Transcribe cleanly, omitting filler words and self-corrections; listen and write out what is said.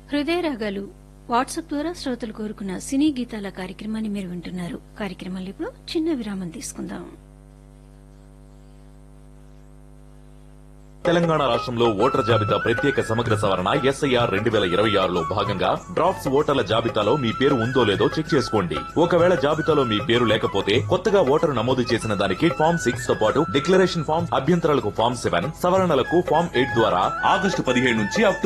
హృదయ రాగాలు వాట్సాప్ ద్వారా శ్రోతలు కోరుకున్న సినీ గీతాల కార్యక్రమాన్ని మీరు వింటున్నారు. కార్యక్రమంలో ఇప్పుడు చిన్న విరామం తీసుకుందాం. తెలంగాణ రాష్ట్రంలో ఓటర్ జాబితా ప్రత్యేక సమగ్ర సవరణ SIR 2026లో భాగంగా డ్రాఫ్ట్స్ ఓటర్ల జాబితాలో మీ పేరు ఉందో లేదో చెక్ చేసుకోండి. ఒకవేళ జాబితాలో మీ పేరు లేకపోతే కొత్తగా ఓటరు నమోదు చేసిన దానికి ఫామ్ 6 తో పాటు డిక్లరేషన్ ఫామ్, అభ్యంతరాలకు ఫామ్ 7, సవరణలకు ఫామ్ 8 ద్వారా ఆగస్టు 15 నుంచి